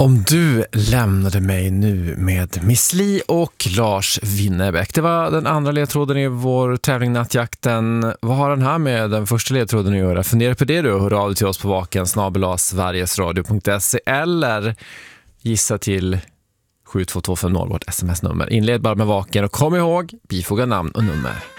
Om du lämnade mig nu med Miss Li och Lars Winnerbäck. Det var den andra ledtråden i vår tävling Nattjakten. Vad har den här med den första ledtråden att göra? Fundera på det du. Hör av dig till oss på vaken@sverigesradio.se eller gissa till 72250 vårt sms-nummer. Inled bara med Vaken och kom ihåg, bifoga namn och nummer.